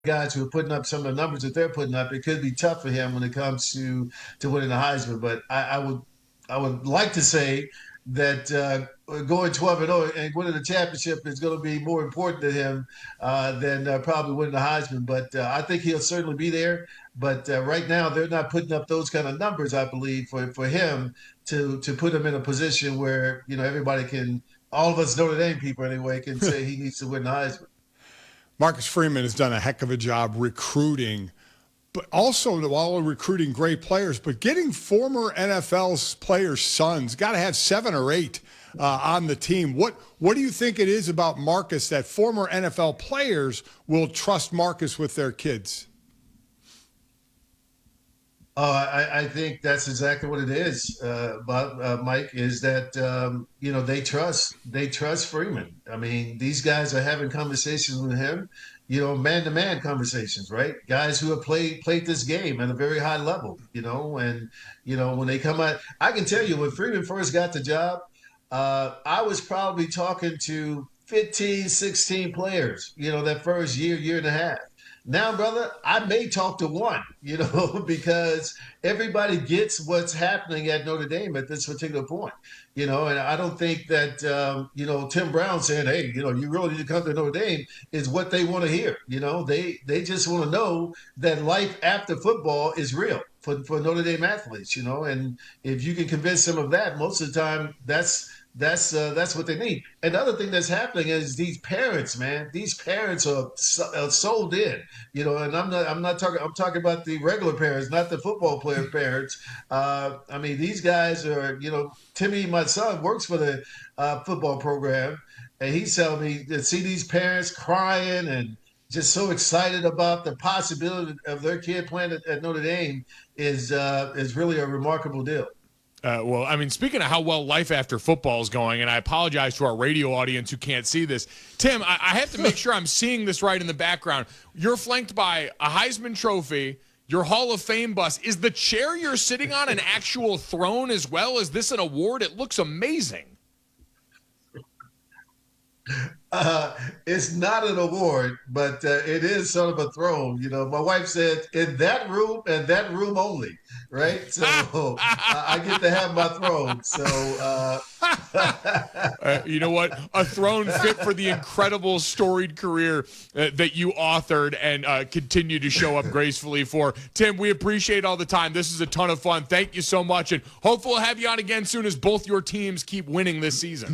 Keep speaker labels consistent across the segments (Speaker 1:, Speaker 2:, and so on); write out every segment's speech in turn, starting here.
Speaker 1: guys who are putting up some of the numbers that they're putting up, it could be tough for him when it comes to winning the Heisman. But I would like to say that going 12-0 and winning the championship is going to be more important to him than probably winning the Heisman. But I think he'll certainly be there. But right now, they're not putting up those kind of numbers, I believe, for him to put him in a position where everybody can, all of us Notre Dame people anyway, can say he needs to win the Heisman.
Speaker 2: Marcus Freeman has done a heck of a job recruiting, but also while recruiting great players, but getting former NFL players' sons. Got to have 7 or 8 on the team. What do you think it is about Marcus that former NFL players will trust Marcus with their kids?
Speaker 1: I think that's exactly what it is, Mike. Is that they trust Freeman. I mean, these guys are having conversations with him, man to man conversations, right? Guys who have played this game at a very high level, and when they come out, I can tell you when Freeman first got the job, I was probably talking to 15, 16 players, that first year and a half. Now, brother, I may talk to one, because everybody gets what's happening at Notre Dame at this particular point, and I don't think that, Tim Brown saying, hey, you really need to come to Notre Dame is what they want to hear. They just want to know that life after football is real for Notre Dame athletes, and if you can convince them of that, most of the time that's what they need. And the other thing that's happening is these parents, man. These parents are sold in, And I'm not talking. I'm talking about the regular parents, not the football player parents. I mean, these guys are, Timmy, my son, works for the football program, and he's telling me to see these parents crying and just so excited about the possibility of their kid playing at Notre Dame is really a remarkable deal.
Speaker 3: Well, I mean, speaking of how well life after football is going, and I apologize to our radio audience who can't see this, Tim, I have to make sure I'm seeing this right in the background. You're flanked by a Heisman Trophy, your Hall of Fame bus. Is the chair you're sitting on an actual throne as well? Is this an award? It looks amazing.
Speaker 1: It's not an award, but it is sort of a throne. My wife said in that room and that room only, right? So I get to have my throne. So
Speaker 3: you know what? A throne fit for the incredible storied career that you authored and continue to show up gracefully for. Tim, we appreciate all the time. This is a ton of fun. Thank you so much, and hopefully we'll have you on again soon as both your teams keep winning this season.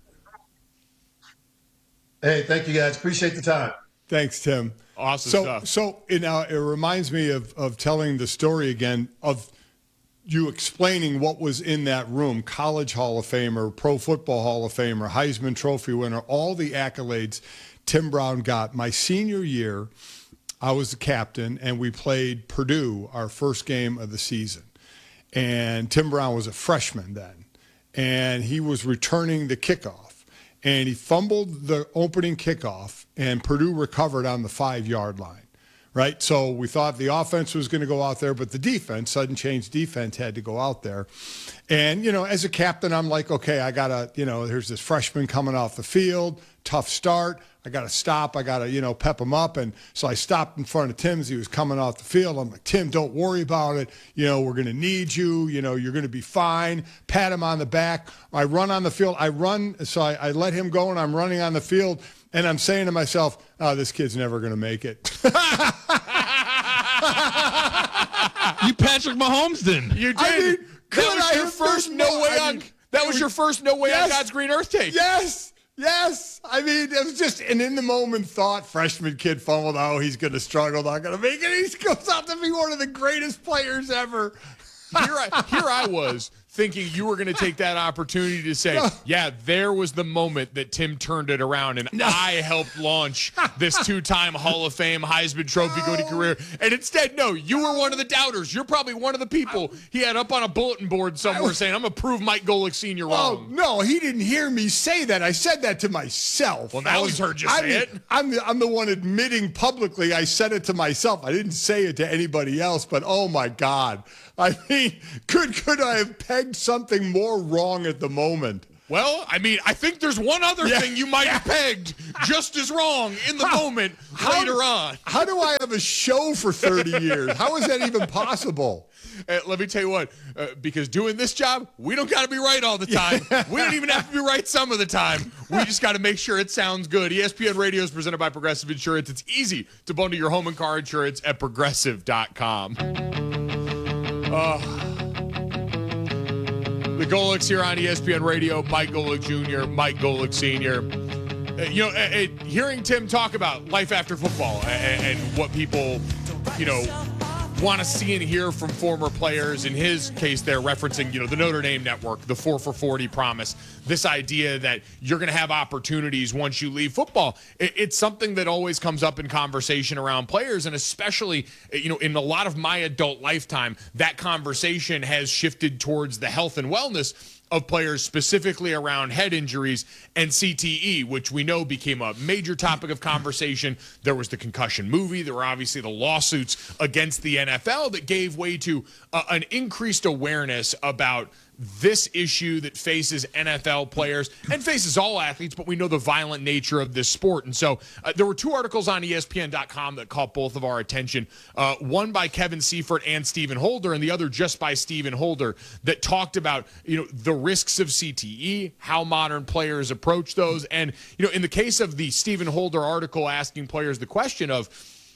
Speaker 1: Hey, thank you guys. Appreciate the time.
Speaker 2: Thanks, Tim.
Speaker 3: Awesome stuff.
Speaker 2: So it reminds me of telling the story again of you explaining what was in that room. College Hall of Famer, Pro Football Hall of Famer, Heisman Trophy winner, all the accolades Tim Brown got. My senior year, I was the captain, and we played Purdue our first game of the season. And Tim Brown was a freshman then, and he was returning the kickoff. And he fumbled the opening kickoff, and Purdue recovered on the 5-yard line, right? So we thought the offense was going to go out there, but the defense, sudden change defense, had to go out there. And, as a captain, I'm like, okay, I got to, there's this freshman coming off the field, tough start. I got to stop. I got to, pep him up. And so I stopped in front of Tim as he was coming off the field. I'm like, Tim, don't worry about it. We're going to need you. You're going to be fine. Pat him on the back. I run on the field. So I let him go, and I'm running on the field. And I'm saying to myself, oh, this kid's never going to make it.
Speaker 4: You Patrick Mahomes then.
Speaker 3: You did. That was your first no way on God's green earth take.
Speaker 2: Yes. I mean, it was just an in-the-moment thought. Freshman kid fumbled. Oh, he's going to struggle, not going to make it. He goes out to be one of the greatest players ever.
Speaker 3: Here I was thinking you were going to take that opportunity to say, yeah, there was the moment that Tim turned it around, and I helped launch this 2-time Hall of Fame Heisman Trophy winning career. And instead, no, you were one of the doubters. You're probably one of the people he had up on a bulletin board somewhere saying, I'm going to prove Mike Golick Sr. wrong.
Speaker 2: No, he didn't hear me say that. I said that to myself.
Speaker 3: Well, now he's heard you say it.
Speaker 2: I'm the one admitting publicly I said it to myself. I didn't say it to anybody else, but oh, my God. I mean, could I have pegged something more wrong at the moment?
Speaker 3: Well, I mean, I think there's one other thing you might have pegged just as wrong in the moment later on.
Speaker 2: How do I have a show for 30 years? How is that even possible?
Speaker 3: Let me tell you what, because doing this job, we don't got to be right all the time. We don't even have to be right some of the time. We just got to make sure it sounds good. ESPN Radio is presented by Progressive Insurance. It's easy to bundle your home and car insurance at Progressive.com. The Golics here on ESPN Radio. Mike Golic Jr., Mike Golic Sr. Hearing Tim talk about life after football and what people, want to see and hear from former players. In his case, they're referencing, the Notre Dame network, the 4 for 40 promise, this idea that you're going to have opportunities once you leave football. It's something that always comes up in conversation around players, and especially, in a lot of my adult lifetime, that conversation has shifted towards the health and wellness of players, specifically around head injuries and CTE, which we know became a major topic of conversation. There was the concussion movie. There were obviously the lawsuits against the NFL that gave way to an increased awareness about this issue that faces NFL players and faces all athletes, but we know the violent nature of this sport. And so there were two articles on ESPN.com that caught both of our attention, one by Kevin Seifert and Stephen Holder, and the other just by Stephen Holder, that talked about, the risks of CTE, how modern players approach those. And, in the case of the Stephen Holder article asking players the question of,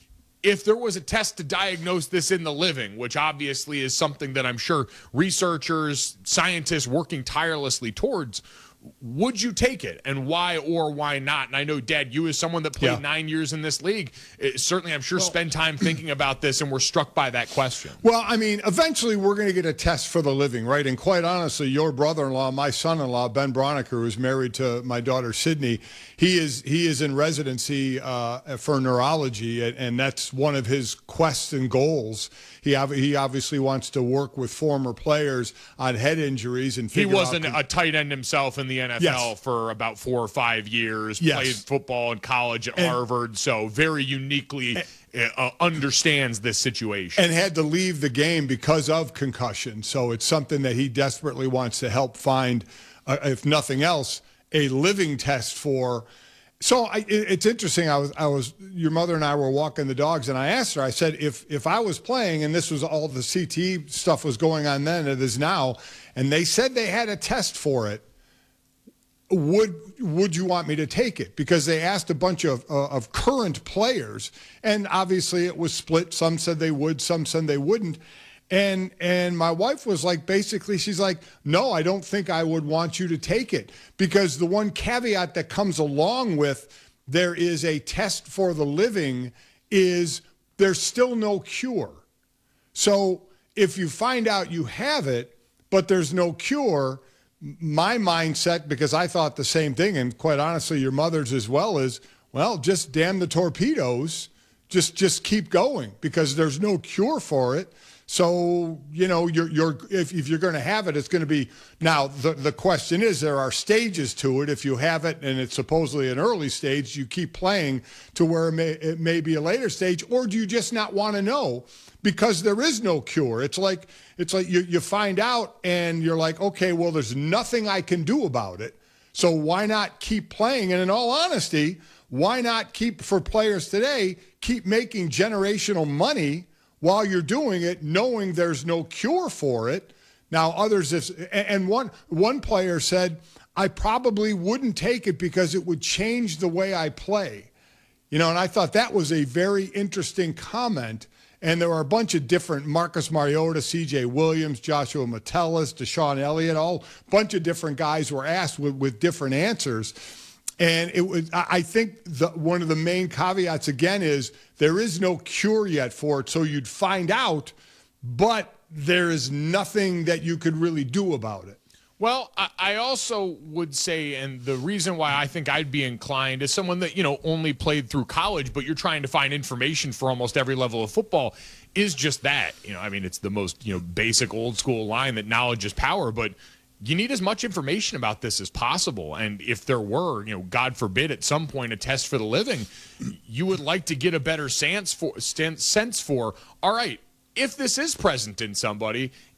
Speaker 3: if there was a test to diagnose this in the living, which obviously is something that I'm sure researchers, scientists working tirelessly towards, would you take it, and why or why not? And I know, Dad, you as someone that played 9 years in this league, certainly I'm sure spend time thinking about this, and we're struck by that question.
Speaker 2: Well, I mean, eventually we're going to get a test for the living, right? And quite honestly, your brother-in-law, my son-in-law, Ben Broniker, who's married to my daughter, Sydney, he is in residency for neurology, and that's one of his quests and goals. He obviously wants to work with former players on head injuries and
Speaker 3: he wasn't a tight end himself in the NFL for about 4 or 5 years. Played football in college at Harvard, so very uniquely understands this situation.
Speaker 2: And had to leave the game because of concussion. So it's something that he desperately wants to help find, if nothing else, a living test for. So it's interesting. I was your mother and I were walking the dogs, and I asked her. I said, if I was playing, and this was all the CT stuff was going on then, it is now, and they said they had a test for it, would you want me to take it? Because they asked a bunch of current players, and obviously it was split. Some said they would, some said they wouldn't. And my wife was like, basically, she's like, no, I don't think I would want you to take it, because the one caveat that comes along with there is a test for the living is there's still no cure. So if you find out you have it, but there's no cure, my mindset, because I thought the same thing, and quite honestly, your mother's as well, is, well, just damn the torpedoes, just keep going, because there's no cure for it. So, if you're going to have it, it's going to be, now the question is, there are stages to it. If you have it and it's supposedly an early stage, you keep playing to where it may be a later stage, or do you just not want to know because there is no cure? It's like you find out and you're like, okay, well, there's nothing I can do about it. So why not keep playing? And in all honesty, why not for players today, keep making generational money while you're doing it, knowing there's no cure for it? Now, others, and one player said, I probably wouldn't take it because it would change the way I play. And I thought that was a very interesting comment. And there were a bunch of different, Marcus Mariota, C.J. Williams, Joshua Metellus, Deshaun Elliott, all bunch of different guys were asked with different answers. And I think one of the main caveats, again, is there is no cure yet for it. So you'd find out, but there is nothing that you could really do about it.
Speaker 3: Well, I also would say, and the reason why I think I'd be inclined, as someone that, only played through college, but you're trying to find information for almost every level of football, is just that. It's the most, basic old school line that knowledge is power, but you need as much information about this as possible. And if there were, God forbid, at some point a test for the living, you would like to get a better sense for, all right, if this is present in somebody,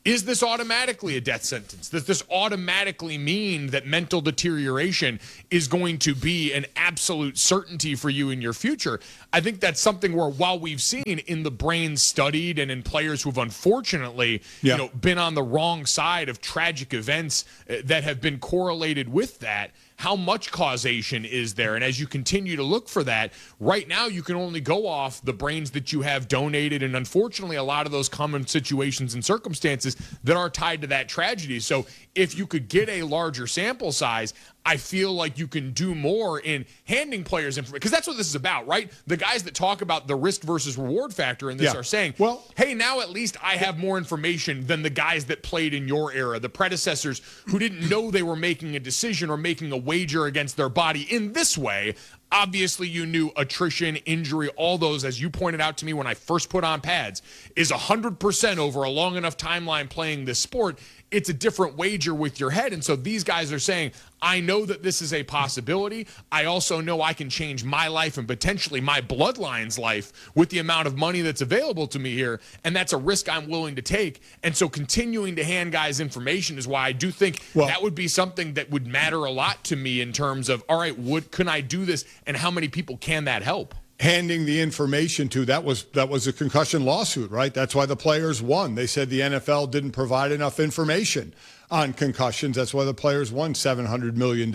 Speaker 3: is this automatically a death sentence? Does this automatically mean that mental deterioration is going to be an absolute certainty for you in your future? I think that's something where, while we've seen in the brain studied and in players who've unfortunately been on the wrong side of tragic events that have been correlated with that, how much causation is there? And as you continue to look for that, right now you can only go off the brains that you have donated, and unfortunately a lot of those common situations and circumstances that are tied to that tragedy. So if you could get a larger sample size, I feel like you can do more in handing players information, because that's what this is about, right? The guys that talk about the risk versus reward factor in this are saying, well, hey, now at least I have more information than the guys that played in your era, the predecessors who didn't know they were making a decision or making a wager against their body in this way. Obviously, you knew attrition, injury, all those, as you pointed out to me when I first put on pads, is 100% over a long enough timeline playing this sport. It's a different wager with your head. And so these guys are saying, I know that this is a possibility. I also know I can change my life and potentially my bloodline's life with the amount of money that's available to me here. And that's a risk I'm willing to take. And so continuing to hand guys information is why I do think that would be something that would matter a lot to me in terms of, all right, can I do this? And how many people can that help?
Speaker 2: Handing the information to, that was a concussion lawsuit, right? That's why the players won. They said the NFL didn't provide enough information on concussions. That's why the players won $700 million.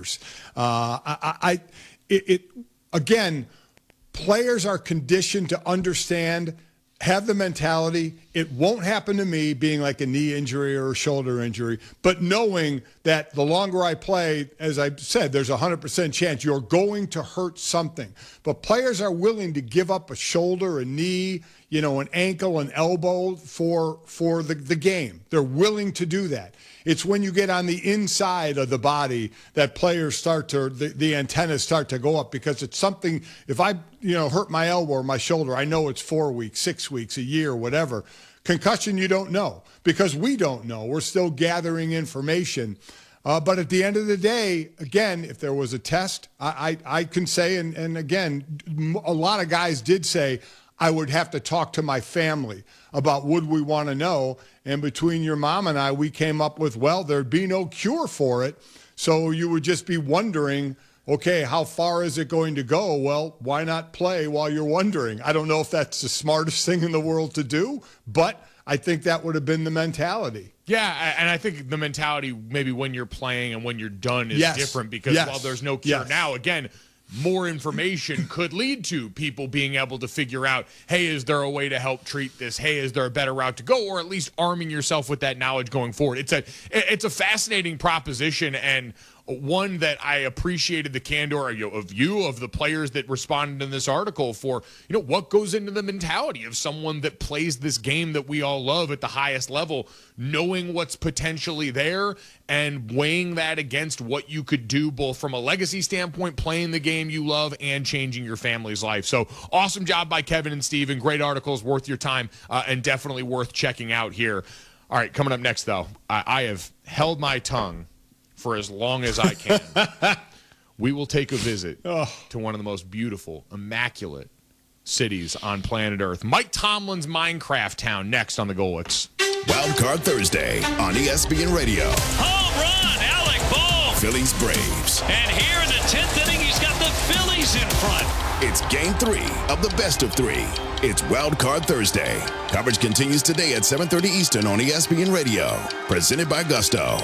Speaker 2: Again, players are conditioned to understand, have the mentality, it won't happen to me, being like a knee injury or a shoulder injury, but knowing that the longer I play, as I said, there's a 100% chance you're going to hurt something. But players are willing to give up a shoulder, a knee, an ankle, an elbow for the game. They're willing to do that. It's when you get on the inside of the body that players the antennas start to go up, because it's something, if I, hurt my elbow or my shoulder, I know it's 4 weeks, 6 weeks, a year, whatever. Concussion, you don't know, because we don't know. We're still gathering information. But at the end of the day, again, if there was a test, I can say, and again, a lot of guys did say, I would have to talk to my family about would we want to know. And between your mom and I, we came up with, there'd be no cure for it. So you would just be wondering, okay, how far is it going to go? Well, why not play while you're wondering? I don't know if that's the smartest thing in the world to do, but I think that would have been the mentality.
Speaker 3: Yeah, and I think the mentality maybe when you're playing and when you're done is different, because while there's no cure now, again, more information could lead to people being able to figure out, hey, is there a way to help treat this? Hey, is there a better route to go? Or at least arming yourself with that knowledge going forward. It's a fascinating proposition, and one that I appreciated the candor of the players that responded in this article for, what goes into the mentality of someone that plays this game that we all love at the highest level, knowing what's potentially there and weighing that against what you could do both from a legacy standpoint, playing the game you love, and changing your family's life. So awesome job by Kevin and Steven. Great articles, worth your time, and definitely worth checking out here. All right, coming up next, though, I have held my tongue for as long as I can. We will take a visit to one of the most beautiful, immaculate cities on planet Earth. Mike Tomlin's Minecraft town next on the Golics.
Speaker 5: Wildcard Thursday on ESPN Radio.
Speaker 6: Home run, Alec Bohm.
Speaker 5: Phillies Braves.
Speaker 6: And here in the 10th inning, he's got the Phillies in front.
Speaker 5: It's Game 3 of the best of 3. It's Wildcard Thursday. Coverage continues today at 7:30 Eastern on ESPN Radio. Presented by Gusto.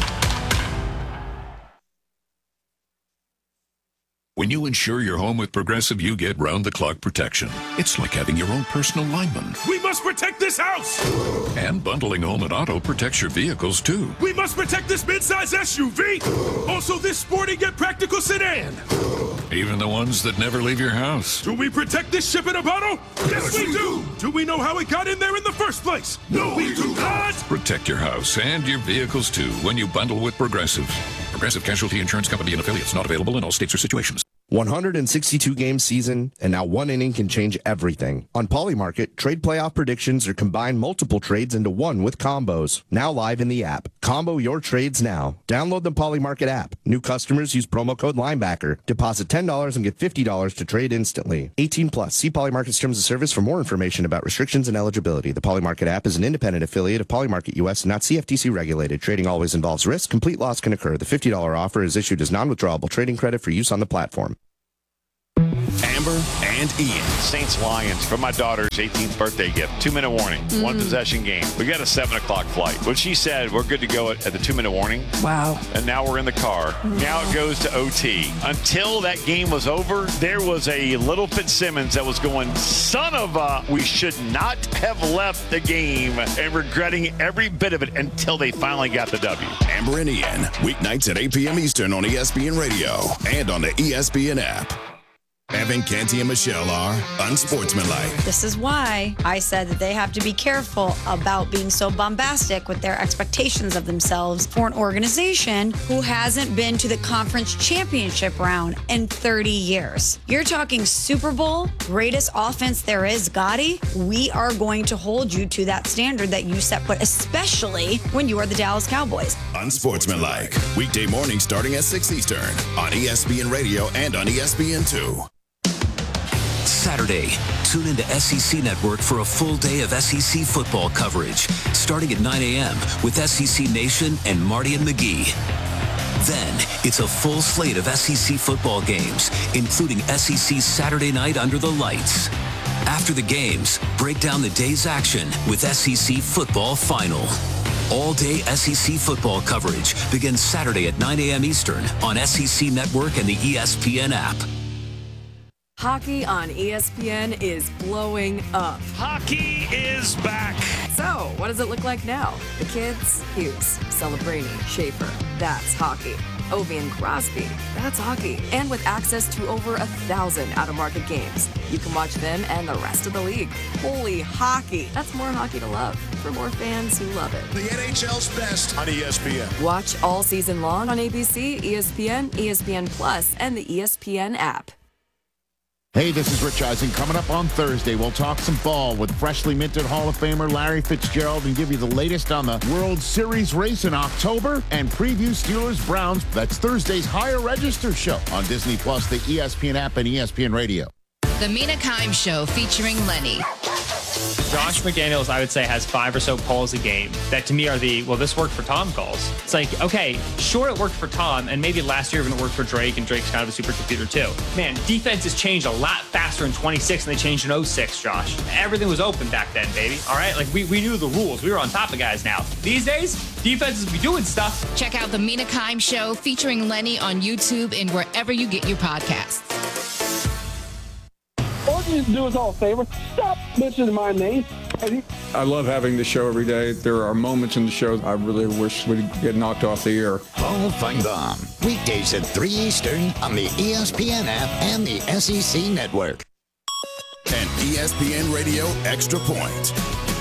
Speaker 7: When you insure your home with Progressive, you get round-the-clock protection. It's like having your own personal lineman.
Speaker 8: We must protect this house!
Speaker 7: And bundling home and auto protects your vehicles, too.
Speaker 8: We must protect this midsize SUV! Also this sporty yet practical sedan!
Speaker 7: Even the ones that never leave your house.
Speaker 8: Do we protect this ship in a bottle? Yes, we do! Do we know how it got in there in the first place? No, we do not!
Speaker 7: Protect your house and your vehicles, too, when you bundle with Progressive. Progressive Casualty Insurance Company and affiliates, not available in all states or situations.
Speaker 9: 162-game season, and now one inning can change everything. On Polymarket, trade playoff predictions are combined multiple trades into one with combos. Now live in the app. Combo your trades now. Download the Polymarket app. New customers use promo code Linebacker. Deposit $10 and get $50 to trade instantly. 18 plus. See Polymarket's terms of service for more information about restrictions and eligibility. The Polymarket app is an independent affiliate of Polymarket US, not CFTC regulated. Trading always involves risk. Complete loss can occur. The $50 offer is issued as non-withdrawable trading credit for use on the platform.
Speaker 5: Amber and Ian.
Speaker 10: Saints-Lions for my daughter's 18th birthday gift. 2-minute warning. One possession game. We got a 7 o'clock flight. When she said we're good to go at the 2-minute warning.
Speaker 11: Wow.
Speaker 10: And now we're in the car. Now it goes to OT. Until that game was over, there was a little Fitzsimmons that was going, son of a, we should not have left the game, and regretting every bit of it until they finally got the W.
Speaker 5: Amber and Ian. Weeknights at 8 p.m. Eastern on ESPN Radio and on the ESPN app. Evan, Canty, and Michelle are unsportsmanlike.
Speaker 12: This is why I said that they have to be careful about being so bombastic with their expectations of themselves for an organization who hasn't been to the conference championship round in 30 years. You're talking Super Bowl, greatest offense there is, Gotti. We are going to hold you to that standard that you set, but especially when you are the Dallas Cowboys.
Speaker 5: Unsportsmanlike. Weekday morning starting at 6 Eastern on ESPN Radio and on ESPN2.
Speaker 13: Saturday, tune into SEC Network for a full day of SEC football coverage, starting at 9 a.m. with SEC Nation and Marty and McGee. Then, it's a full slate of SEC football games, including SEC Saturday Night Under the Lights. After the games, break down the day's action with SEC Football Final. All-day SEC football coverage begins Saturday at 9 a.m. Eastern on SEC Network and the ESPN app.
Speaker 14: Hockey on ESPN is blowing up.
Speaker 6: Hockey is back.
Speaker 14: So, what does it look like now? The kids? Hughes, Celebrini, Schaefer. That's hockey. Ovi and Crosby. That's hockey. And with access to over 1,000 out-of-market games, you can watch them and the rest of the league. Holy hockey. That's more hockey to love for more fans who love it.
Speaker 5: The NHL's best on ESPN.
Speaker 14: Watch all season long on ABC, ESPN, ESPN Plus, and the ESPN app.
Speaker 15: Hey, this is Rich Eisen. Coming up on Thursday, we'll talk some ball with freshly minted Hall of Famer Larry Fitzgerald and give you the latest on the World Series race in October and preview Steelers-Browns. That's Thursday's Higher Register show on Disney Plus, the ESPN app, and ESPN Radio.
Speaker 16: The Mina Kimes Show featuring Lenny.
Speaker 17: Josh McDaniels, I would say, has 5 or so calls a game that to me are the, well, this worked for Tom calls. It's like, okay, sure, it worked for Tom, and maybe last year when it worked for Drake, and Drake's kind of a supercomputer too. Man, defense has changed a lot faster in 26 than they changed in 06, Josh. Everything was open back then, baby. All right? Like, we knew the rules. We were on top of guys now. These days, defenses be doing stuff.
Speaker 16: Check out the Mina Kimes Show featuring Lenny on YouTube and wherever you get your podcasts.
Speaker 18: All you need to do us all a favor. Stop mentioning my name.
Speaker 19: I love having the show every day. There are moments in the show I really wish would get knocked off the air.
Speaker 20: Paul Feinbaum, weekdays at 3 Eastern on the ESPN app and the SEC Network.
Speaker 5: And ESPN Radio Extra Point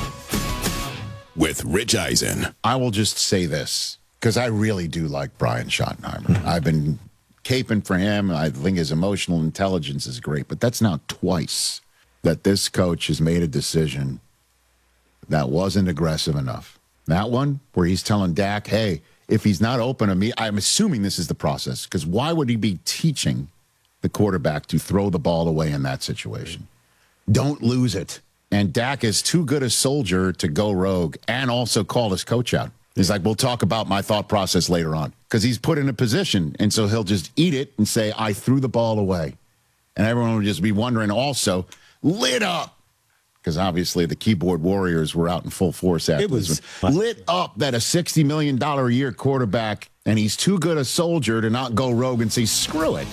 Speaker 5: with Rich Eisen.
Speaker 15: I will just say this, because I really do like Brian Schottenheimer. I've been caping for him. I think his emotional intelligence is great, but that's now twice that this coach has made a decision that wasn't aggressive enough. That one where he's telling Dak, hey, if he's not open to me, I'm assuming this is the process, because why would he be teaching the quarterback to throw the ball away in that situation? Don't lose it. And Dak is too good a soldier to go rogue and also call his coach out. He's like, we'll talk about my thought process later on, because he's put in a position, and so he'll just eat it and say, I threw the ball away. And everyone will just be wondering also, lit up, because obviously the keyboard warriors were out in full force after this one. Lit up that a $60 million a year quarterback, and he's too good a soldier to not go rogue and say, screw it.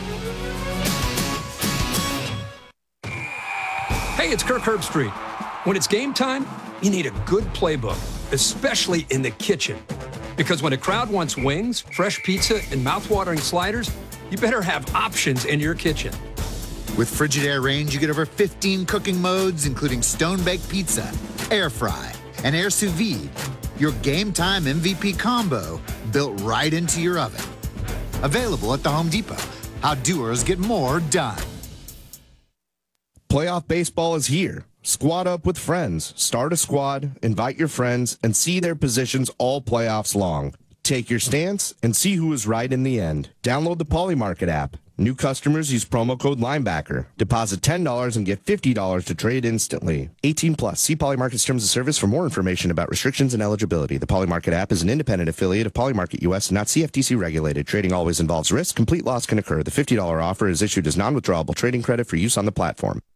Speaker 21: Hey, it's Kirk Herbstreit. When it's game time, you need a good playbook, especially in the kitchen. Because when a crowd wants wings, fresh pizza, and mouth-watering sliders, you better have options in your kitchen.
Speaker 22: With Frigidaire Range, you get over 15 cooking modes, including stone-baked pizza, air fry, and air sous vide. Your game time MVP combo built right into your oven. Available at the Home Depot. how doers get more done.
Speaker 9: Playoff baseball is here. Squad up with friends. Start a squad, invite your friends, and see their positions all playoffs long. Take your stance and see who is right in the end. Download the Polymarket app. New customers use promo code Linebacker. Deposit $10 and get $50 to trade instantly. 18 plus. See Polymarket's terms of service for more information about restrictions and eligibility. The Polymarket app is an independent affiliate of Polymarket US, not CFTC regulated. Trading always involves risk. Complete loss can occur. The $50 offer is issued as non-withdrawable trading credit for use on the platform.